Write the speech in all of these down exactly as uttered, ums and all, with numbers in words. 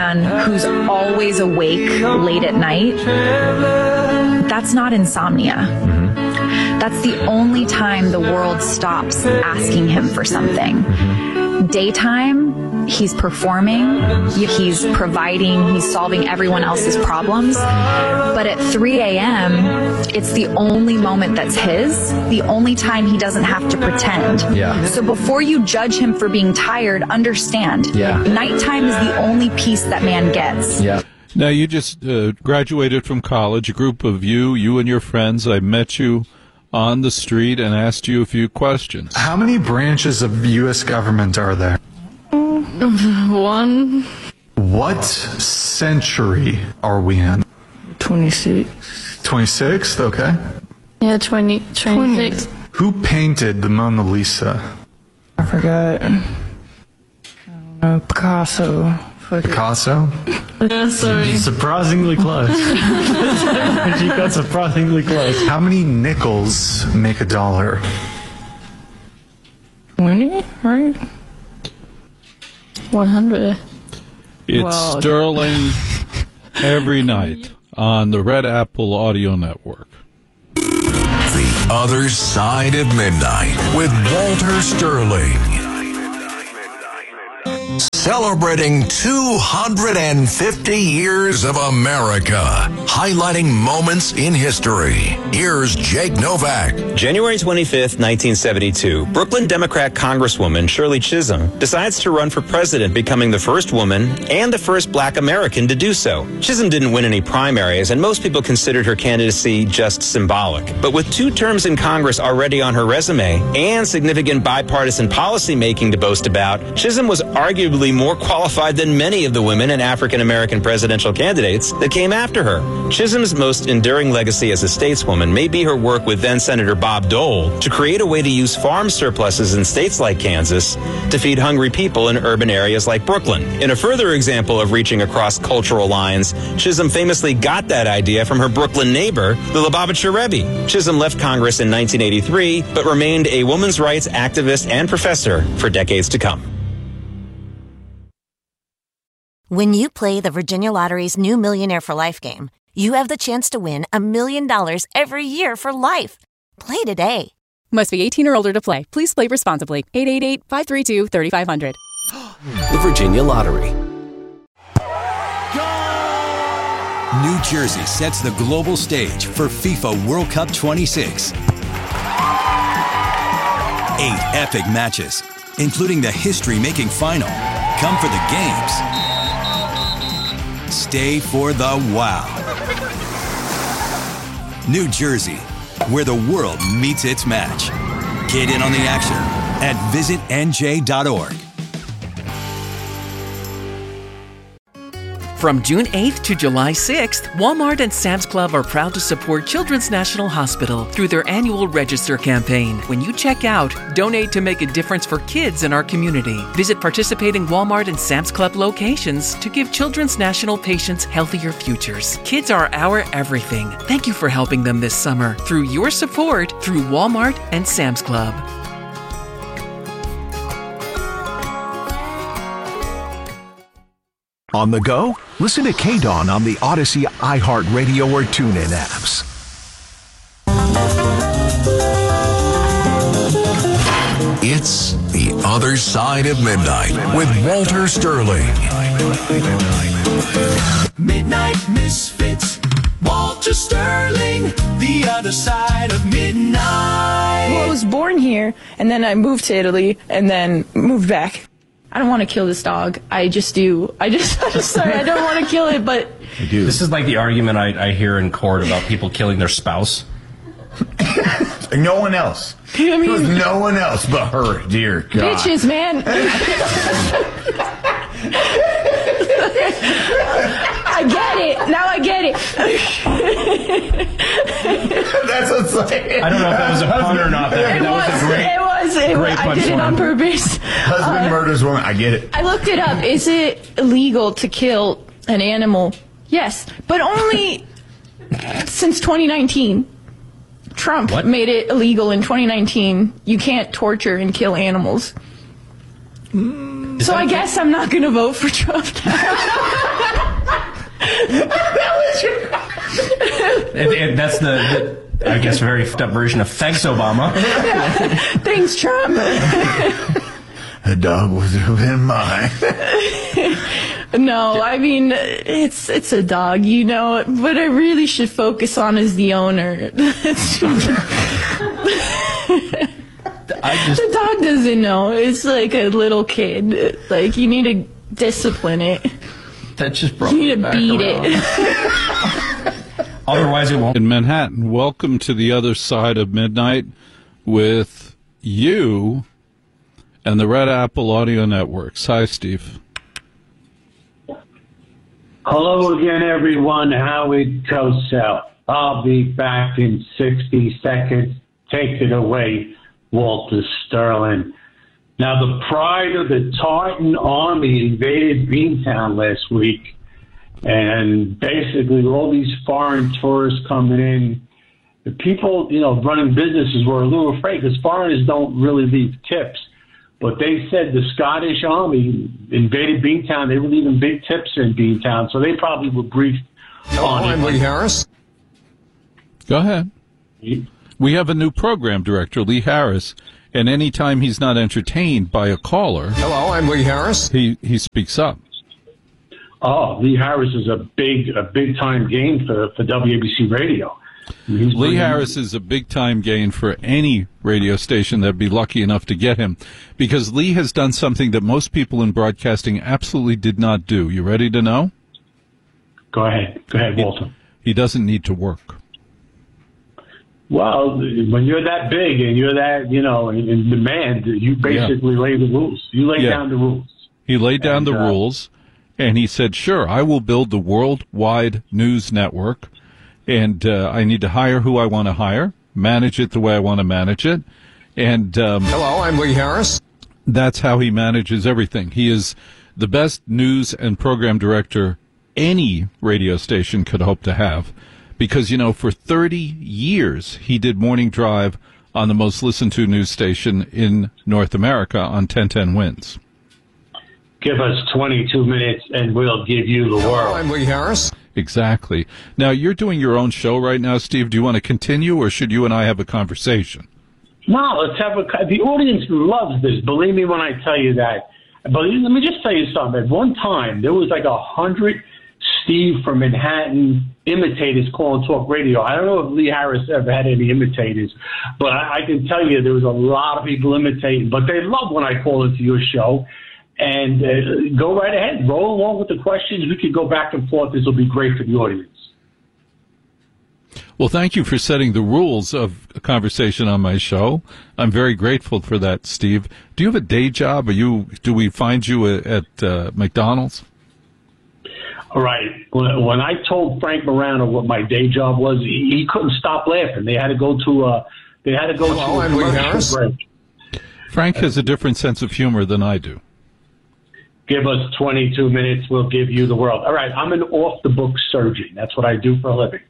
man who's always awake late at night, that's not insomnia. Mm-hmm. That's the only time the world stops asking him for something. Mm-hmm. Daytime, he's performing, he's providing, he's solving everyone else's problems. But at three a.m., it's the only moment that's his, the only time he doesn't have to pretend. Yeah. So before you judge him for being tired, understand, yeah. nighttime is the only peace that man gets. Yeah. Now, you just uh, graduated from college, a group of you, you and your friends. I met you on the street and asked you a few questions. How many branches of U S government are there? One. What century are we in? twenty-six. twenty-sixth, okay. Yeah, twenty, twenty-six. Who painted the Mona Lisa? I forgot. I don't know, Picasso. Fuck Picasso? Yeah, sorry. Surprisingly close. She got surprisingly close. How many nickels make a dollar? twenty, right? one hundred. It's Wow. Sterling every night on the Red Apple Audio Network. The Other Side of Midnight with Walter Sterling. Celebrating two hundred fifty years of America, highlighting moments in history. Here's Jake Novak. January twenty-fifth, nineteen seventy-two, Brooklyn Democrat Congresswoman Shirley Chisholm decides to run for president, becoming the first woman and the first black American to do so. Chisholm didn't win any primaries, and most people considered her candidacy just symbolic. But with two terms in Congress already on her resume and significant bipartisan policy making to boast about, Chisholm was arguably more qualified than many of the women and African-American presidential candidates that came after her. Chisholm's most enduring legacy as a stateswoman may be her work with then-Senator Bob Dole to create a way to use farm surpluses in states like Kansas to feed hungry people in urban areas like Brooklyn. In a further example of reaching across cultural lines, Chisholm famously got that idea from her Brooklyn neighbor, the Lubavitcher Rebbe. Chisholm left Congress in nineteen eighty-three, but remained a women's rights activist and professor for decades to come. When you play the Virginia Lottery's new Millionaire for Life game, you have the chance to win a million dollars every year for life. Play today. Must be eighteen or older to play. Please play responsibly. eight eight eight, five three two, three five zero zero. The Virginia Lottery. New Jersey sets the global stage for FIFA World Cup twenty-six. Eight epic matches, including the history-making final. Come for the games. Stay for the wow. New Jersey, where the world meets its match. Get in on the action at visit N J dot org. From June eighth to July sixth, Walmart and Sam's Club are proud to support Children's National Hospital through their annual Register campaign. When you check out, donate to make a difference for kids in our community. Visit participating Walmart and Sam's Club locations to give Children's National patients healthier futures. Kids are our everything. Thank you for helping them this summer through your support through Walmart and Sam's Club. On the go? Listen to K-Dawn on the Odyssey, iHeartRadio, or TuneIn apps. It's The Other Side of Midnight with Walter Sterling. Midnight Misfits, Walter Sterling, The Other Side of Midnight. Well, I was born here, and then I moved to Italy, and then moved back. I don't want to kill this dog. I just do. I just, I'm sorry, I don't want to kill it, but... I do. This is like the argument I, I hear in court about people killing their spouse. No one else. I mean, There's no one else but her, dear God. Bitches, man. I get it. Now I get it. That's what's like. I don't know if that was a pun or not. That, it that was, was a great, it was. It great was. I did it on purpose. Husband Uh, murders woman. I get it. I looked it up. Is it illegal to kill an animal? Yes, but only since twenty nineteen. Trump What? made it illegal in twenty nineteen. You can't torture and kill animals. So I guess I'm not going to vote for Trump and, and that's the, the, I guess, very fucked up version of thanks, Obama. Thanks, Trump. The dog was in mine. No, I mean, it's it's a dog, you know. What I really should focus on is the owner. I just, the dog doesn't know. It's like a little kid. Like, you need to discipline it. That just brought You need me to back beat around. it. Otherwise, it won't. In Manhattan, welcome to the other side of midnight with you and the Red Apple Audio Networks. Hi, Steve. Hello again, everyone. Howard Cosell. I'll be back in sixty seconds. Take it away, Walter Sterling. Now, the pride of the Tartan Army invaded Beantown last week, and basically all these foreign tourists coming in, the people, you know, running businesses were a little afraid because foreigners don't really leave tips. But they said the Scottish Army invaded Beantown. They were leaving big tips in Beantown, so they probably were briefed on it. I'm Lee Harris. Go ahead. We have a new program director, Lee Harris, and anytime he's not entertained by a caller, Hello, I'm Lee Harris. he, he speaks up. Oh, Lee Harris is a big, a big time game for, for W A B C Radio. He's Lee Harris is a big-time gain for any radio station that'd be lucky enough to get him, because Lee has done something that most people in broadcasting absolutely did not do. You ready to know? Go ahead. Go ahead, Walter. He, he doesn't need to work. Well, when you're that big and you're that, you know, in, in demand, you basically yeah. lay the rules. You lay yeah. down the rules. He laid down and, the uh, rules, and he said, sure, I will build the worldwide news network, and uh, I need to hire who I want to hire, manage it the way I want to manage it. And um, Hello, I'm Lee Harris. That's how he manages everything. He is the best news and program director any radio station could hope to have, because, you know, for thirty years he did Morning Drive on the most listened to news station in North America on ten ten Wins. Give us twenty-two minutes and we'll give you the Hello, world. I'm Lee Harris. Exactly. Now, you're doing your own show right now, Steve. Do you want to continue, or should you and I have a conversation? No, let's have a. The audience loves this. Believe me when I tell you that. But let me just tell you something. At one time, there was like a hundred Steve from Manhattan imitators calling talk radio. I don't know if Lee Harris ever had any imitators, but I, I can tell you there was a lot of people imitating. But they love when I call into your show. And uh, go right ahead. Roll along with the questions. We could go back and forth. This will be great for the audience. Well, thank you for setting the rules of a conversation on my show. I'm very grateful for that, Steve. Do you have a day job? Are you? Do we find you at uh, McDonald's? All right. When, when I told Frank Morano what my day job was, he, he couldn't stop laughing. They had to go to a. They had to go Hello, to a I'm Lee commercial Harris. break. Frank has a different sense of humor than I do. Give us twenty-two minutes. We'll give you the world. All right. I'm an off-the-book surgeon. That's what I do for a living.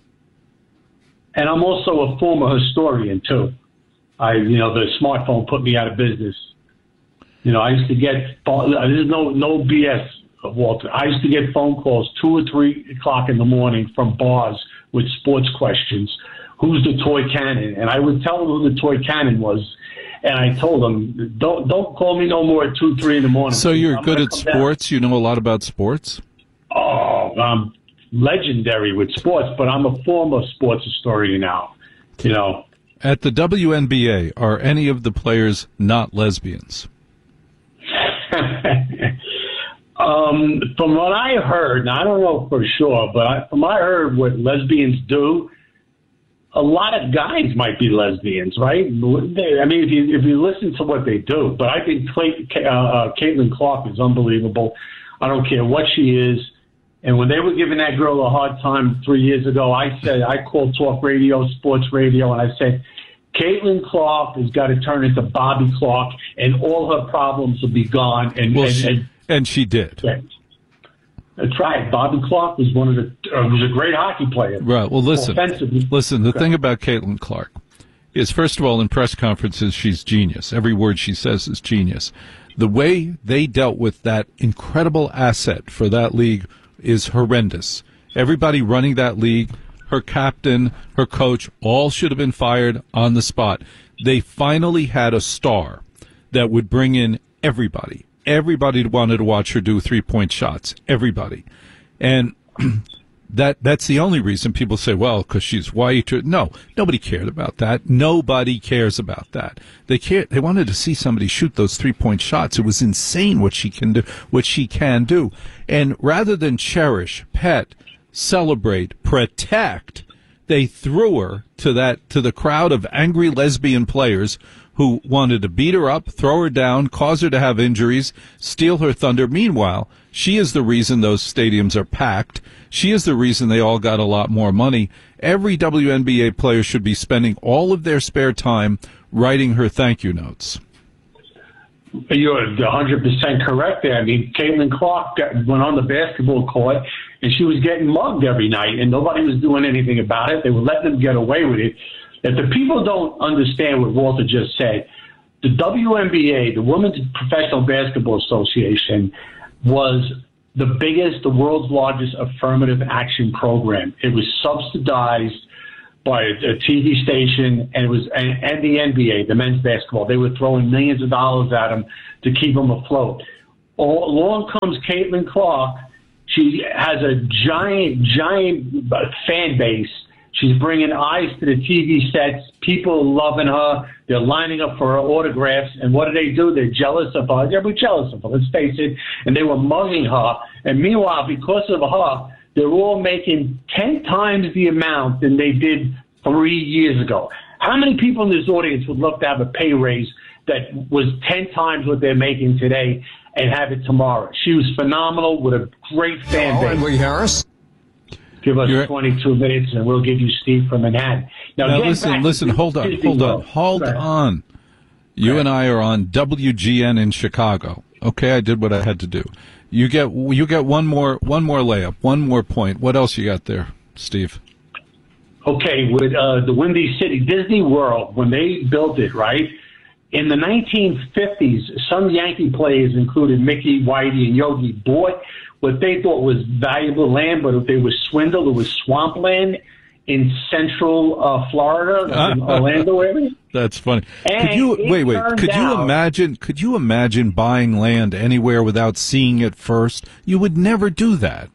And I'm also a former historian, too. I, you know, the smartphone put me out of business. You know, I used to get, there's no, no B S, Walter. I used to get phone calls two or three o'clock in the morning from bars with sports questions. Who's the toy cannon? And I would tell them who the toy cannon was. And I told them, don't don't call me no more at two, three in the morning. So you're I'm good at come down. sports? You know a lot about sports? Oh, I'm legendary with sports, but I'm a former sports historian now. You know. At the W N B A, are any of the players not lesbians? um, from what I heard, and I don't know for sure, but I, from what I heard, what lesbians do, a lot of guys might be lesbians, right? They, I mean, if you if you listen to what they do, but I think Clay, uh, uh, Caitlin Clark is unbelievable. I don't care what she is. And when they were giving that girl a hard time three years ago, I said, I called talk radio, sports radio, and I said, Caitlin Clark has got to turn into Bobby Clark, and all her problems will be gone. And well, and, she, and, and she did. Yeah. That's right. Bobby Clark was one of the uh, was a great hockey player. Right. Well, listen. Listen. The Okay. thing about Caitlin Clark is, first of all, in press conferences, she's genius. Every word she says is genius. The way they dealt with that incredible asset for that league is horrendous. Everybody running that league, her captain, her coach, all should have been fired on the spot. They finally had a star that would bring in everybody. Everybody wanted to watch her do three-point shots. Everybody. And that that's the only reason people say, well, because she's white. Or, no, nobody cared about that. Nobody cares about that. They care. They wanted to see somebody shoot those three-point shots. It was insane what she can do. What she can do. And rather than cherish, pet, celebrate, protect, they threw her to that to the crowd of angry lesbian players who wanted to beat her up, throw her down, cause her to have injuries, steal her thunder. Meanwhile, she is the reason those stadiums are packed. She is the reason they all got a lot more money. Every W N B A player should be spending all of their spare time writing her thank you notes. You're one hundred percent correct there. I mean, Caitlin Clark got, went on the basketball court, and she was getting mugged every night, and nobody was doing anything about it. They were letting them get away with it. If the people don't understand what Walter just said, the W N B A, the Women's Professional Basketball Association, was the biggest, the world's largest affirmative action program. It was subsidized by a, a T V station, and it was and, and the N B A, the men's basketball. They were throwing millions of dollars at them to keep them afloat. All, along comes Caitlin Clark. She has a giant, giant fan base. She's bringing eyes to the T V sets. People loving her. They're lining up for her autographs. And what do they do? They're jealous of her. They're jealous of her, let's face it. And they were mugging her. And meanwhile, because of her, they're all making ten times the amount than they did three years ago. How many people in this audience would love to have a pay raise that was ten times what they're making today and have it tomorrow? She was phenomenal with a great fan base. Hello, Lee Harris. Give us You're, twenty-two minutes, and we'll give you Steve from Manhattan. Now, now getting listen, back listen, to hold on, Disney hold on, World. hold Right. on. You Right. and I are on W G N in Chicago. Okay, I did what I had to do. You get you get one more one more layup, one more point. What else you got there, Steve? Okay, with uh, the Windy City Disney World, when they built it, right, in the nineteen fifties, some Yankee players, including Mickey, Whitey, and Yogi, bought what they thought was valuable land, but if they were swindled, it was swampland in central uh, Florida, like in Orlando area. That's funny. And could you it wait? Wait. turned Could you out- imagine? Could you imagine buying land anywhere without seeing it first? You would never do that.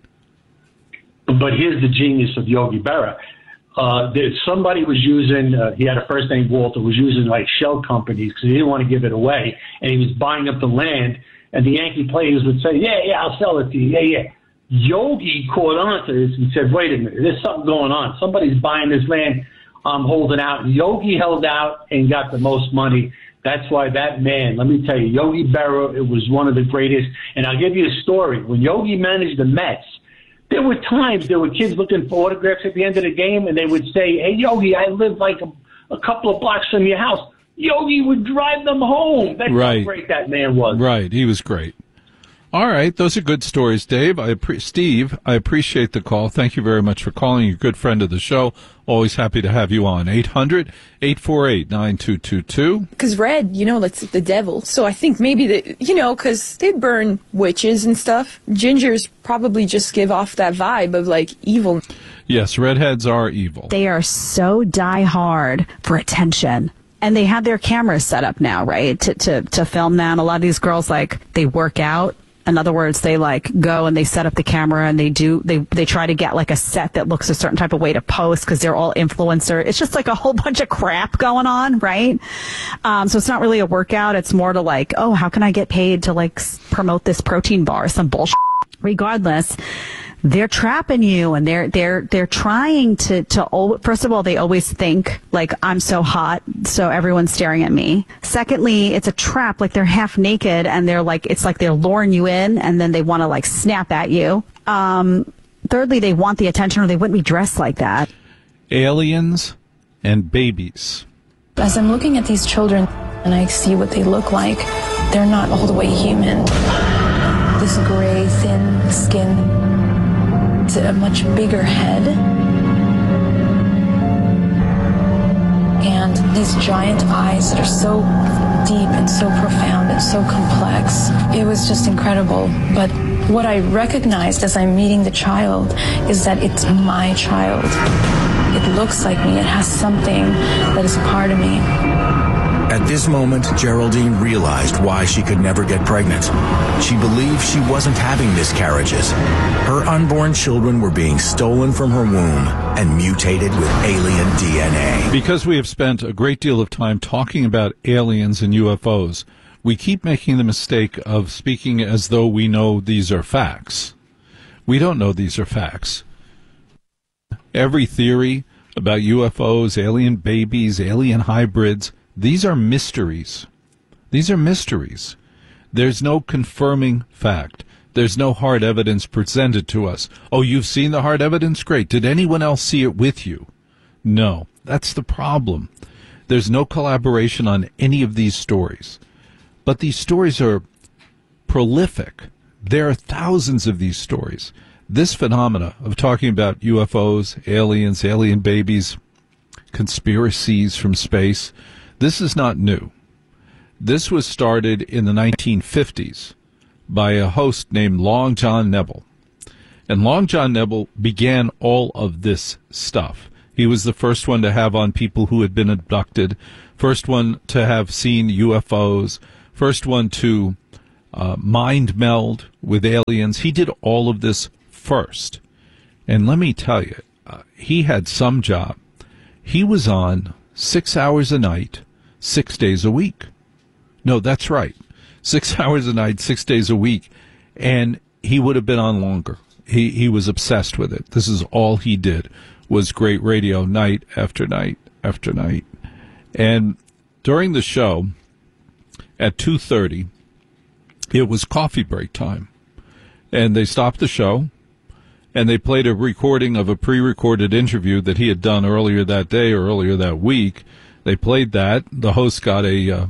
But here's the genius of Yogi Berra. Uh, there, somebody was using, uh, he had a first name Walter, was using like shell companies because he didn't want to give it away. And he was buying up the land. And the Yankee players would say, yeah, yeah, I'll sell it to you. Yeah, yeah. Yogi caught on to this and said, wait a minute, there's something going on. Somebody's buying this land. I'm holding out. Yogi held out and got the most money. That's why that man, let me tell you, Yogi Berra, it was one of the greatest. And I'll give you a story. When Yogi managed the Mets, there were times there were kids looking for autographs at the end of the game, and they would say, hey, Yogi, I live like a, a couple of blocks from your house. Yogi would drive them home. That's Right. how great that man was. Right. He was great. All right. Those are good stories, Dave. I appre- Steve, I appreciate the call. Thank you very much for calling. You're a good friend of the show. Always happy to have you on. eight hundred, eight four eight, nine two two two. Because red, you know, that's the devil. So I think maybe that, you know, because they burn witches and stuff. Gingers probably just give off that vibe of like evil. Yes, redheads are evil. They are so die hard for attention. And they have their cameras set up now, right, to, to, to film them. A lot of these girls, like, they work out. In other words, they, like, go and they set up the camera and they do, they, they try to get, like, a set that looks a certain type of way to post because they're all influencer. It's just, like, a whole bunch of crap going on, right? Um, so it's not really a workout. It's more to, like, oh, how can I get paid to, like, s- promote this protein bar? Some bullshit. Regardless, they're trapping you, and they're they're they're trying to to al- first of all, they always think like I'm so hot, so everyone's staring at me. Secondly, it's a trap, like they're half naked and they're like it's like they're luring you in, and then they want to like snap at you. Um, thirdly, they want the attention, or they wouldn't be dressed like that. Aliens and babies. As I'm looking at these children and I see what they look like, they're not all the way human. This gray, thin skin, it's a much bigger head, and these giant eyes that are so deep and so profound and so complex. It was just incredible. But what I recognized as I'm meeting the child is that it's my child. It looks like me. It has something that is a part of me. At this moment, Geraldine realized why she could never get pregnant. She believed she wasn't having miscarriages. Her unborn children were being stolen from her womb and mutated with alien D N A. Because we have spent a great deal of time talking about aliens and U F Os, we keep making the mistake of speaking as though we know these are facts. We don't know these are facts. Every theory about U F Os, alien babies, alien hybrids, these are mysteries. These are mysteries. There's no confirming fact. There's no hard evidence presented to us. Oh, you've seen the hard evidence? Great. Did anyone else see it with you? No. That's the problem. There's no collaboration on any of these stories. But these stories are prolific. There are thousands of these stories. This phenomena of talking about U F Os, aliens, alien babies, conspiracies from space, this is not new. This was started in the nineteen fifties by a host named Long John Nebel. And Long John Nebel began all of this stuff. He was the first one to have on people who had been abducted, first one to have seen U F Os, first one to uh, mind meld with aliens. He did all of this first. And let me tell you, uh, he had some job. He was on six hours a night, six days a week. No, that's right. Six hours a night, six days a week. And he would have been on longer. He he was obsessed with it. This is all he did, was great radio night after night after night. And during the show, at two thirty, it was coffee break time. And they stopped the show, and they played a recording of a pre-recorded interview that he had done earlier that day or earlier that week. They played that. The host got a uh,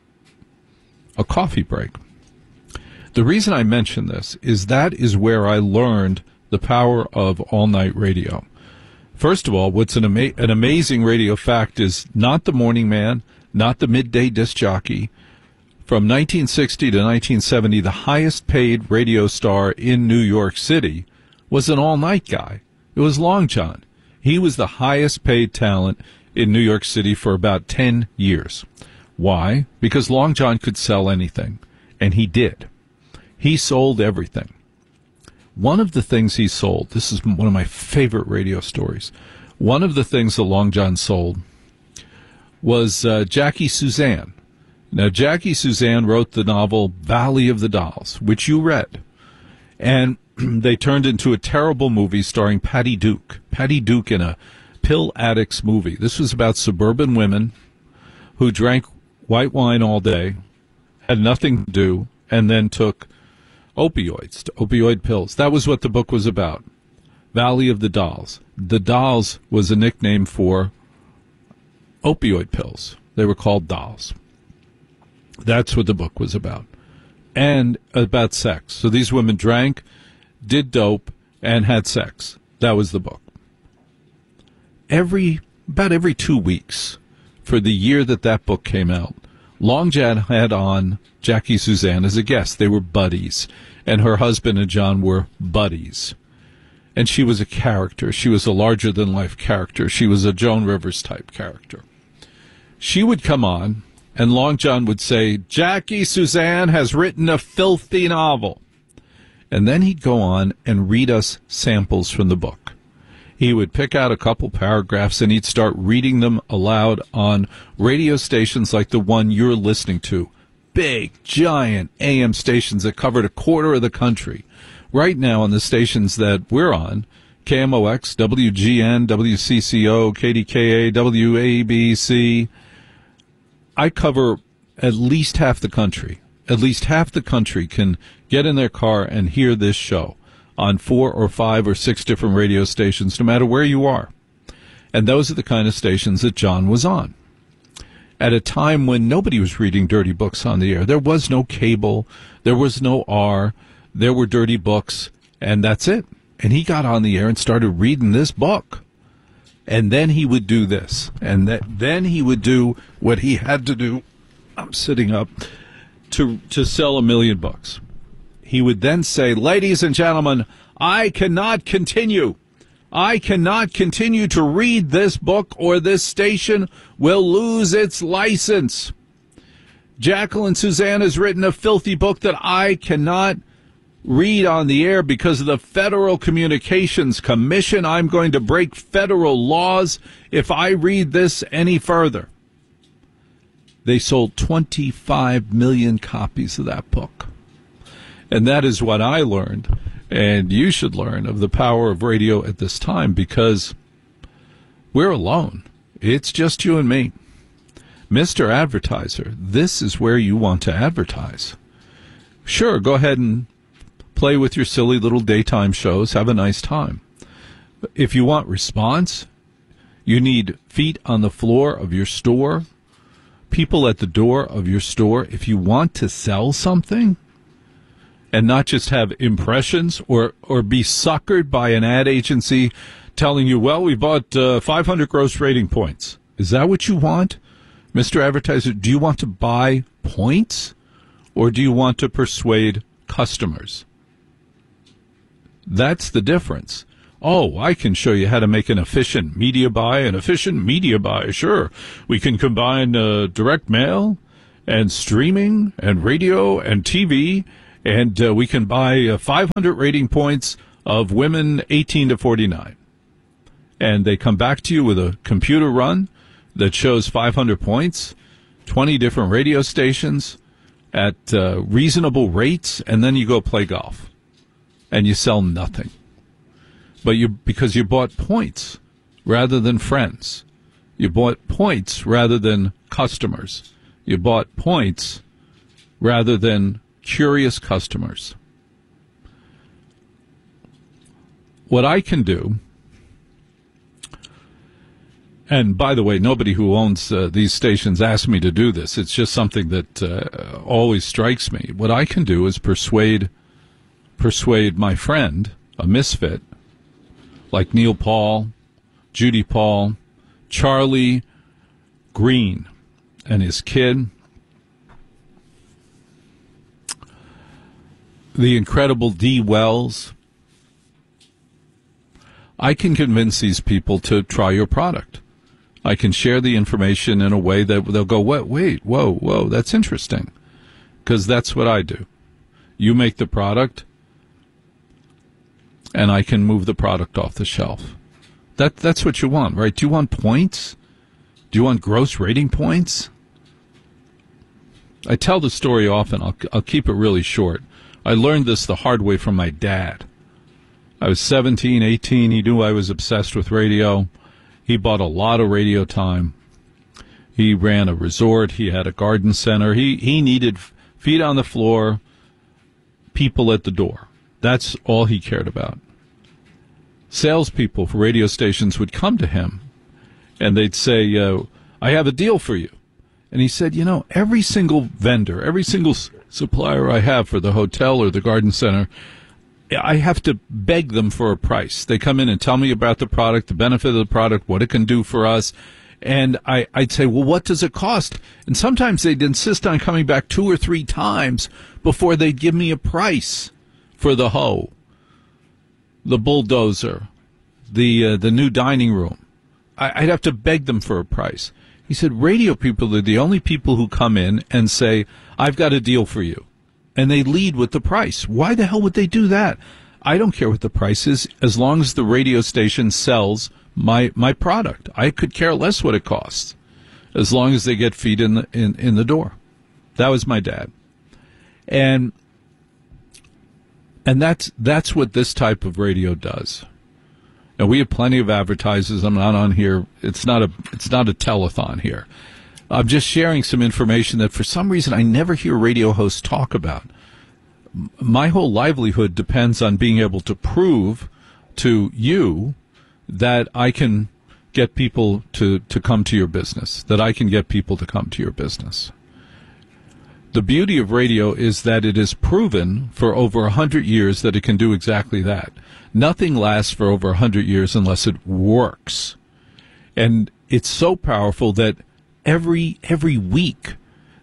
a coffee break. The reason I mention this is that is where I learned the power of all-night radio. First of all, what's an, ama- an amazing radio fact is not the morning man, not the midday disc jockey. From nineteen sixty to nineteen seventy, the highest-paid radio star in New York City was an all-night guy. It was Long John. He was the highest-paid talent in New York City for about ten years. Why? Because Long John could sell anything, and he did. He sold everything. One of the things he sold, this is one of my favorite radio stories, one of the things that Long John sold was uh, Jackie Suzanne. Now, Jackie Suzanne wrote the novel Valley of the Dolls, which you read, and they turned into a terrible movie starring Patty Duke. Patty Duke in a pill addicts movie. This was about suburban women who drank white wine all day, had nothing to do, and then took opioids, opioid pills. That was what the book was about. Valley of the Dolls. The dolls was a nickname for opioid pills. They were called dolls. That's what the book was about. And about sex. So these women drank, did dope, and had sex. That was the book. Every, about every two weeks, for the year that that book came out, Long John had on Jackie Suzanne as a guest. They were buddies, and her husband and John were buddies. And she was a character. She was a larger-than-life character. She was a Joan Rivers-type character. She would come on, and Long John would say, Jackie Suzanne has written a filthy novel. And then he'd go on and read us samples from the book. He would pick out a couple paragraphs and he'd start reading them aloud on radio stations like the one you're listening to. Big, giant A M stations that covered a quarter of the country. Right now on the stations that we're on, K M O X, W G N, W C C O, K D K A, W A B C, I cover at least half the country. At least half the country can get in their car and hear this show on four or five or six different radio stations, no matter where you are. And those are the kind of stations that John was on. At a time when nobody was reading dirty books on the air. There was no cable. There was no R. There were dirty books, and that's it. And he got on the air and started reading this book. And then he would do this. And that, then he would do what he had to do I'm sitting up, to to sell a million books. He would then say, ladies and gentlemen, I cannot continue. I cannot continue to read this book or this station will lose its license. Jacqueline Suzanne has written a filthy book that I cannot read on the air because of the Federal Communications Commission. I'm going to break federal laws if I read this any further. They sold twenty-five million copies of that book. And that is what I learned, and you should learn, of the power of radio at this time, because we're alone. It's just you and me. Mister Advertiser, this is where you want to advertise. Sure, go ahead and play with your silly little daytime shows. Have a nice time. If you want response, you need feet on the floor of your store, people at the door of your store. If you want to sell something and not just have impressions or, or be suckered by an ad agency telling you, well, we bought uh, five hundred gross rating points. Is that what you want? Mister Advertiser, do you want to buy points or do you want to persuade customers? That's the difference. Oh, I can show you how to make an efficient media buy. An efficient media buy, sure. We can combine uh, direct mail and streaming and radio and T V, and uh, we can buy uh, five hundred rating points of women eighteen to forty-nine. And they come back to you with a computer run that shows five hundred points, twenty different radio stations at uh, reasonable rates, and then you go play golf. And you sell nothing. But you because you bought points rather than friends. You bought points rather than customers. You bought points rather than curious customers. What I can do, and by the way, nobody who owns uh, these stations asked me to do this. It's just something that uh, always strikes me. What I can do is persuade persuade my friend, a misfit, like Neil Paul, Judy Paul, Charlie Green, and his kid, the incredible Dee Wells. I can convince these people to try your product. I can share the information in a way that they'll go, wait, wait, whoa, whoa, that's interesting. Because that's what I do. You make the product, and I can move the product off the shelf. That That's what you want, right? Do you want points? Do you want gross rating points? I tell the story often. I'll, I'll keep it really short. I learned this the hard way from my dad. I was seventeen, eighteen. He knew I was obsessed with radio. He bought a lot of radio time. He ran a resort. He had a garden center. He, he needed feet on the floor, people at the door. That's all he cared about. Salespeople for radio stations would come to him, and they'd say, uh, I have a deal for you. And he said, you know, every single vendor, every single s- supplier I have for the hotel or the garden center, I have to beg them for a price. They come in and tell me about the product, the benefit of the product, what it can do for us. And I, I'd say, well, what does it cost? And sometimes they'd insist on coming back two or three times before they'd give me a price for the hoe, the bulldozer, the uh, the new dining room. I, I'd have to beg them for a price. He said, radio people are the only people who come in and say, I've got a deal for you. And they lead with the price. Why the hell would they do that? I don't care what the price is, as long as the radio station sells my my product. I could care less what it costs, as long as they get feet in the in, in the door. That was my dad. And And that's that's what this type of radio does. And we have plenty of advertisers. I'm not on here. It's not a it's not a telethon here. I'm just sharing some information that for some reason I never hear radio hosts talk about. My whole livelihood depends on being able to prove to you that I can get people to, to come to your business, that I can get people to come to your business. The beauty of radio is that it is proven for over a hundred years that it can do exactly that. Nothing lasts for over a hundred years unless it works. And it's so powerful that every every week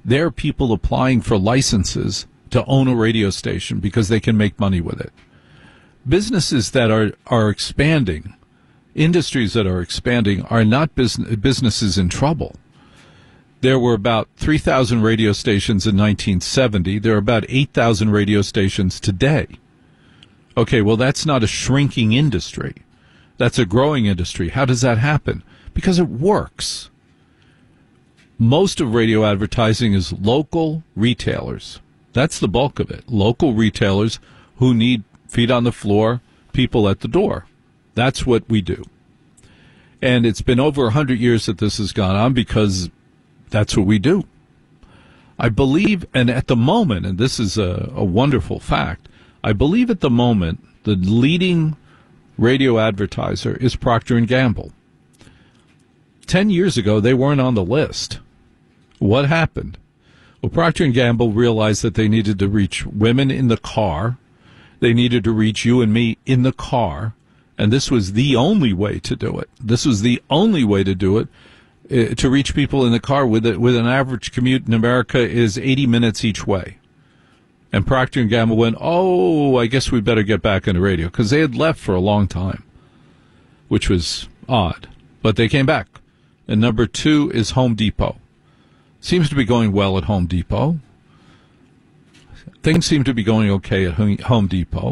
There are people applying for licenses to own a radio station because they can make money with it. Businesses that are, are expanding, industries that are expanding, are not business, businesses in trouble. There were about three thousand radio stations in nineteen seventy. There are about eight thousand radio stations today. Okay, well, that's not a shrinking industry. That's a growing industry. How does that happen? Because it works. Most of radio advertising is local retailers. That's the bulk of it. Local retailers who need feet on the floor, people at the door. That's what we do. And it's been over one hundred years that this has gone on because that's what we do. I believe, and at the moment, and this is a, a wonderful fact, I believe at the moment the leading radio advertiser is Procter and Gamble. Ten years ago, they weren't on the list. What happened? Well, Procter and Gamble realized that they needed to reach women in the car. They needed to reach you and me in the car. And this was the only way to do it. This was the only way to do it, uh, to reach people in the car with it, with an average commute in America is eighty minutes each way. And Procter and Gamble went, oh, I guess we better get back into radio, because they had left for a long time, which was odd. But they came back. And number two is Home Depot. Seems to be going well at Home Depot. Things seem to be going okay at Home Depot.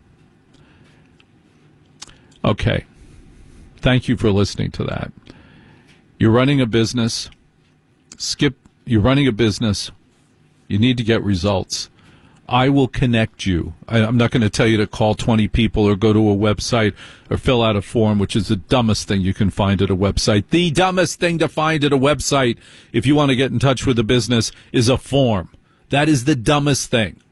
Okay. Thank you for listening to that. You're running a business. Skip, you're running a business. You need to get results. I will connect you. I, I'm not going to tell you to call twenty people or go to a website or fill out a form, which is the dumbest thing you can find at a website. The dumbest thing to find at a website, if you want to get in touch with a business, is a form. That is the dumbest thing.